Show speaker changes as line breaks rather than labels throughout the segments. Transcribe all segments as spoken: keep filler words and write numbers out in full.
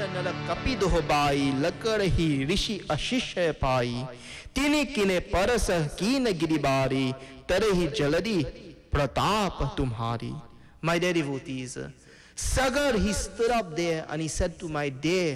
नल कपि दुह बाई, लकर ही ऋषि अशिष्य पाई, तिनि किने परस कीन गिरिबारी, तरहि जलधि pratap tumhari. My dear devotees, Sagar, he stood up there and he said to my dear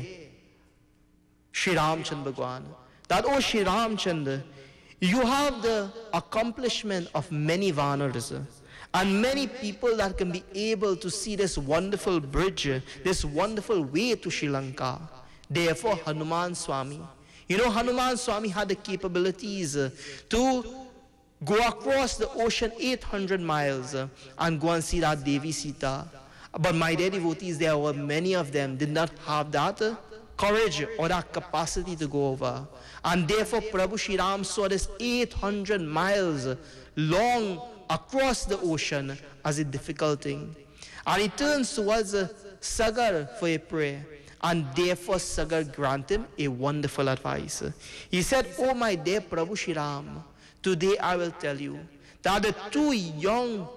Shri Ramchandra Bhagwan, that, oh Shri Ramchandra, you have the accomplishment of many vanaras and many people that can be able to see this wonderful bridge, this wonderful way to Sri Lanka. Therefore, Hanuman Swami, you know, Hanuman Swami had the capabilities to go across the ocean eight hundred miles and go and see that Devi Sita. But my dear devotees, there were many of them did not have that courage or that capacity to go over. And therefore, Prabhu Shri Ram saw this eight hundred miles long across the ocean as a difficult thing. And he turns towards Sagar for a prayer. And therefore, Sagar granted him a wonderful advice. He said, oh my dear Prabhu Shri Ram, today I will tell you that the two young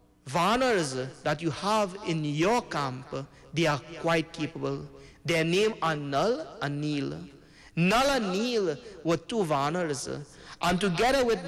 Vanars that you have in your camp, they are quite capable. Their name are Nal and Neel. Nal and Neel were two Vanars. And together with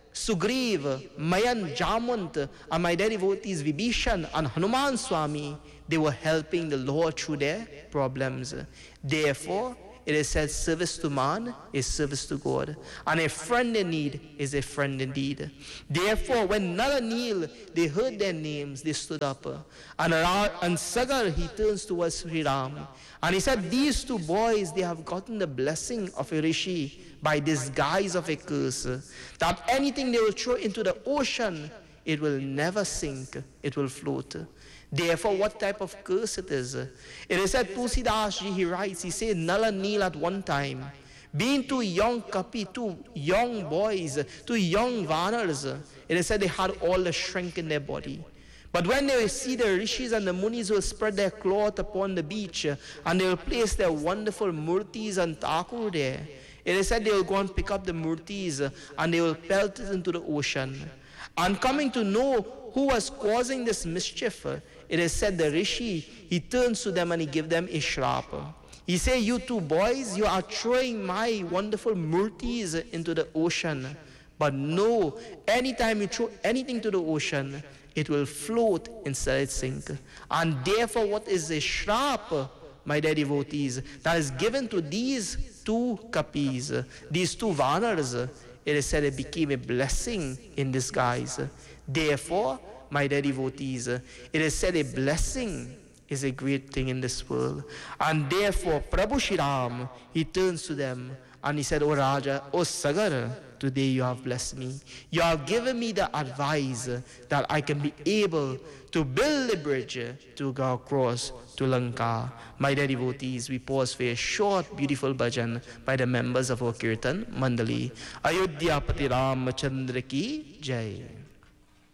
Sugriv, Mayan, Jamant, and my dear devotees Vibhishan and Hanuman Swami, they were helping the Lord through their problems. Therefore, it is said, service to man is service to God. And a friend in need is a friend indeed. Therefore, when Nal and Neel, they heard their names, they stood up. And, and Sagar, he turns towards Sri Ram. And he said, these two boys, they have gotten the blessing of a rishi by disguise of a curse. That anything they will throw into the ocean, it will never sink, it will float. Therefore, what type of curse it is? It is said, Tulsidas ji, he writes, he said, Nal and Neel at one time, being two young kapi, two young boys, two young vanars, it is said they had all the strength in their body. But when they will see the rishis and the munis will spread their cloth upon the beach, and they will place their wonderful murtis and thakur there, it is said they will go and pick up the murtis and they will pelt it into the ocean. And coming to know who was causing this mischief, it is said the rishi, he turns to them and he gives them a shrap. He says, you two boys, you are throwing my wonderful murtis into the ocean. But no, anytime you throw anything to the ocean, it will float instead it sink. And therefore, what is a shrap, my dear devotees, that is given to these two kapis, these two vanars, it is said it became a blessing in disguise. Therefore, my dear devotees, it is said a blessing is a great thing in this world. And therefore, Prabhu Shri Ram, he turns to them and he said, O Raja, O Sagar, today you have blessed me. You have given me the advice that I can be able to build a bridge to go across to Lanka. My dear devotees, we pause for a short, beautiful bhajan by the members of our Kirtan Mandali. Ayodhya Pati Ramchandra ki Jai.